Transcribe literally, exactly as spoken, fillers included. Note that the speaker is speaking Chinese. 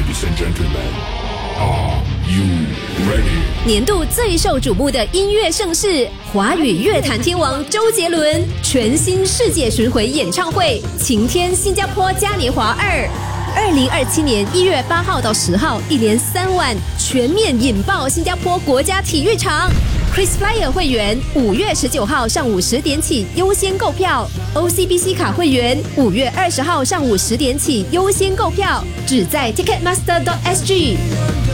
Ladies and gentlemen, are you ready? 年度最受瞩目的音乐盛事，华语乐坛天王周杰伦全新世界巡回演唱会《晴天新加坡嘉年华二》，二零二七年一月八号到十号，一连三晚全面引爆新加坡国家体育场。Chris Flyer 会员五月十九号上午十点起优先购票 ，O C B C 卡会员五月二十号上午十点起优先购票，只在 Ticketmaster dot S G。